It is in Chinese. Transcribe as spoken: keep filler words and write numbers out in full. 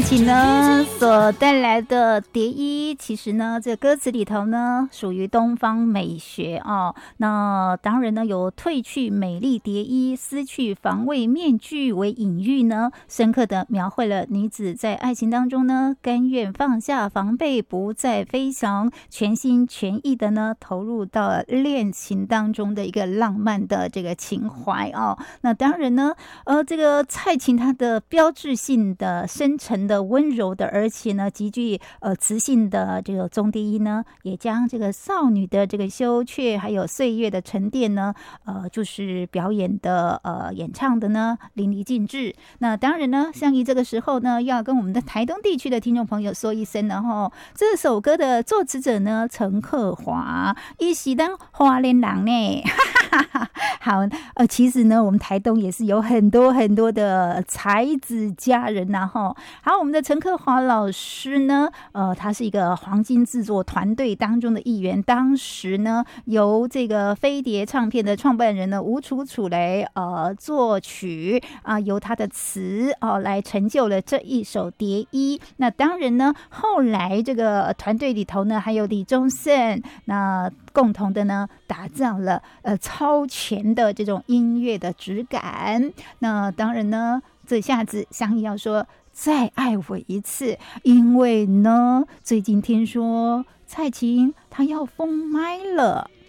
蔡琴呢所带来的蝶衣，其实呢这歌词里头呢属于东方美学哦。那当然呢有褪去美丽蝶衣，撕去防卫面具为隐喻呢，深刻的描绘了女子在爱情当中呢甘愿放下防备，不再飞翔，全心全意的呢投入到恋情当中的一个浪漫的这个情怀哦。那当然呢呃这个蔡琴她的标志性的深沉的温柔的，而且呢极具呃磁性的这个中低音呢，也将这个少女的这个羞怯还有岁月的沉淀呢呃就是表演的呃演唱的呢淋漓尽致。那当然呢相宜这个时候呢要跟我们的台东地区的听众朋友说一声呢吼，这首歌的作词者呢陈克华，伊是当花莲人呢好呃其实呢我们台东也是有很多很多的才子佳人呐、啊、吼。好，我们的陈克华老师呢呃他是一个黄金制作团队当中的一员，当时呢由这个飞碟唱片的创办人呢吴楚楚来呃作曲啊、呃，由他的词哦、呃、来成就了这一首蝶衣。那当然呢后来这个团队里头呢还有李宗盛，那共同的呢打造了呃超前的这种音乐的质感。那当然呢这下子相宜要说再爱我一次，因为呢最近听说蔡琴她要封麦了。